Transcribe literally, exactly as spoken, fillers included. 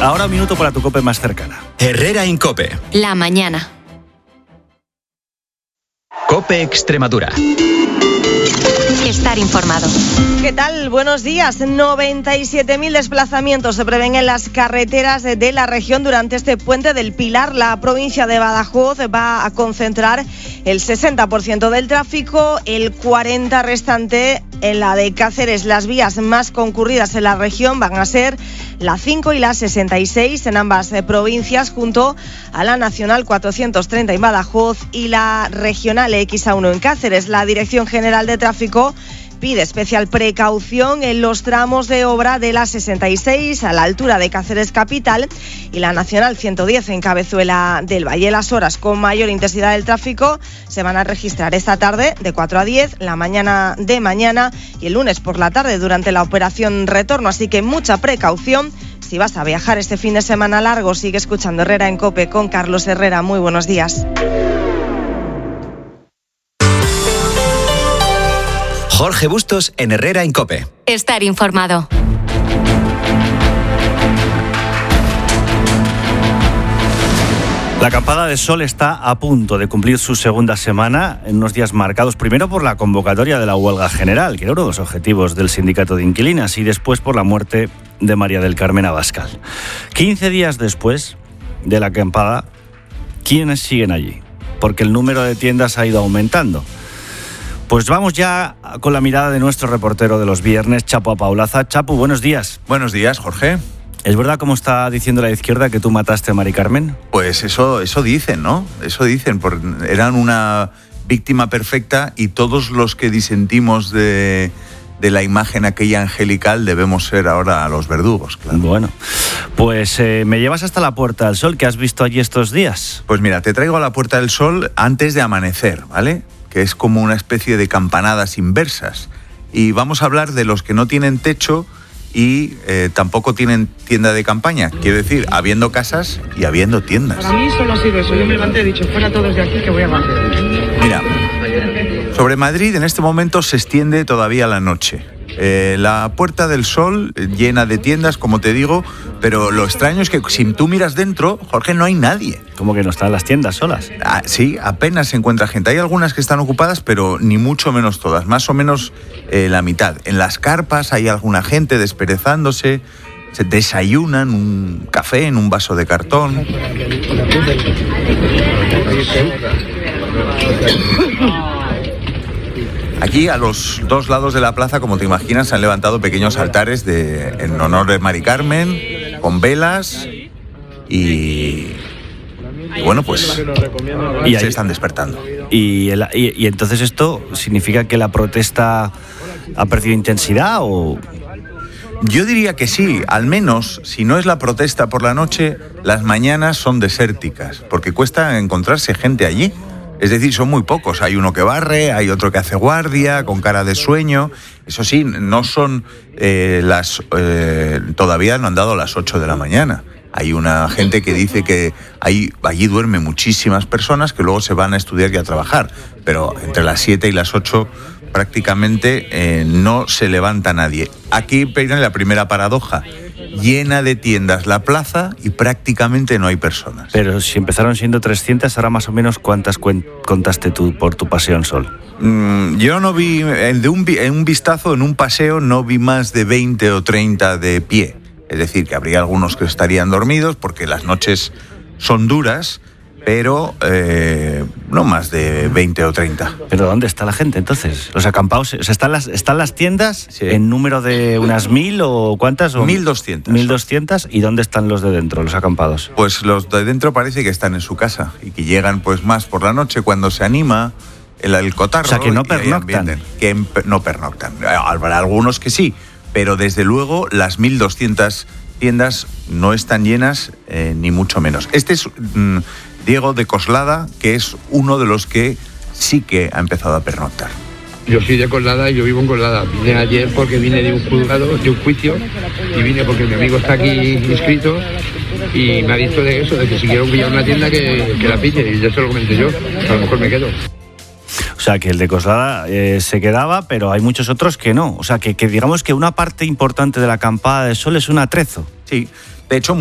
Ahora un minuto para tu COPE más cercana. Herrera Incope. La mañana. COPE Extremadura. Estar informado. ¿Qué tal? Buenos días. noventa y siete mil desplazamientos se prevén en las carreteras de la región durante este puente del Pilar. La provincia de Badajoz va a concentrar el sesenta por ciento del tráfico, el cuarenta por ciento restante en la de Cáceres. Las vías más concurridas en la región van a ser la cinco y la sesenta y seis en ambas provincias, junto a la Nacional cuatrocientos treinta en Badajoz y la Regional X A uno en Cáceres. La Dirección General de Tráfico pide especial precaución en los tramos de obra de la sesenta y seis a la altura de Cáceres Capital y la Nacional ciento diez en Cabezuela del Valle. Las horas con mayor intensidad del tráfico se van a registrar esta tarde de cuatro a diez, la mañana de mañana y el lunes por la tarde durante la operación retorno, así que mucha precaución. Si vas a viajar este fin de semana largo, sigue escuchando Herrera en COPE con Carlos Herrera. Muy buenos días. Jorge Bustos en Herrera Incope. Estar informado. La acampada de sol está a punto de cumplir su segunda semana en unos días marcados primero por la convocatoria de la huelga general, que era uno de los objetivos del sindicato de inquilinas, y después por la muerte de María del Carmen Abascal. quince días después de la acampada, ¿quiénes siguen allí? Porque el número de tiendas ha ido aumentando. Pues vamos ya con la mirada de nuestro reportero de los viernes, Chapu Apaulaza. Chapu, buenos días. Buenos días, Jorge. ¿Es verdad, como está diciendo la izquierda, que tú mataste a Mari Carmen? Pues eso, eso dicen, ¿no? Eso dicen, porque eran una víctima perfecta y todos los que disentimos de, de la imagen aquella angelical debemos ser ahora los verdugos, claro. Bueno, pues eh, me llevas hasta la Puerta del Sol, que has visto allí estos días. Pues mira, te traigo a la Puerta del Sol antes de amanecer, ¿vale? Que es como una especie de campanadas inversas. Y vamos a hablar de los que no tienen techo y eh, tampoco tienen tienda de campaña. Quiero decir, habiendo casas y habiendo tiendas. Para mí solo ha sido eso. Yo me levanté y he dicho, fuera todos de aquí que voy a barrer. Mira, sobre Madrid en este momento se extiende todavía la noche. Eh, la Puerta del Sol llena de tiendas, como te digo, pero lo extraño es que si tú miras dentro, Jorge, no hay nadie. ¿Cómo que no están las tiendas solas? Ah, sí, apenas se encuentra gente. Hay algunas que están ocupadas, pero ni mucho menos todas, más o menos eh, la mitad. En las carpas hay alguna gente desperezándose, se desayunan un café en un vaso de cartón. Aquí, a los dos lados de la plaza, como te imaginas, se han levantado pequeños altares de, en honor de Mari Carmen, con velas y... Y bueno, pues y se ahí, están despertando. Y, el, y, y entonces esto significa que la protesta ha perdido intensidad o... Yo diría que sí, al menos si no es la protesta por la noche, las mañanas son desérticas, porque cuesta encontrarse gente allí. Es decir, son muy pocos. Hay uno que barre, hay otro que hace guardia, con cara de sueño. Eso sí, no son eh, las... Eh, todavía no han dado las ocho de la mañana. Hay una gente que dice que ahí, allí duermen muchísimas personas que luego se van a estudiar y a trabajar. Pero entre las siete y las ocho prácticamente eh, no se levanta nadie. Aquí viene la primera paradoja. Llena de tiendas la plaza y prácticamente no hay personas. Pero si empezaron siendo trescientas, ahora más o menos ¿cuántas cuen- contaste tú por tu paseo en Sol? Mm, yo no vi, de un, en un vistazo, en un paseo, no vi más de veinte o treinta de pie. Es decir, que habría algunos que estarían dormidos porque las noches son duras, pero eh, no más de veinte o treinta. ¿Pero dónde está la gente entonces? Los acampados, o sea, ¿están las, están las tiendas sí. en número de unas mil o cuántas? O mil doscientas. Mil doscientas. ¿Y dónde están los de dentro, los acampados? Pues los de dentro parece que están en su casa y que llegan pues más por la noche cuando se anima el, el cotarro. O sea, que no pernoctan. Que en, no pernoctan. Habrá algunos que sí, pero desde luego las mil doscientas tiendas no están llenas, eh, ni mucho menos. Este es... Mmm, Diego de Coslada, que es uno de los que sí que ha empezado a pernoctar. Yo soy de Coslada y yo vivo en Coslada. Vine ayer porque vine de un juzgado, de un juicio, y vine porque mi amigo está aquí inscrito y me ha dicho de eso, de que si quiero pillar una tienda que, que la pille, y ya se lo comenté yo, a lo mejor me quedo. O sea, que el de Coslada eh, se quedaba, pero hay muchos otros que no. O sea, que, que digamos que una parte importante de la acampada de Sol es un atrezo. Sí, de hecho...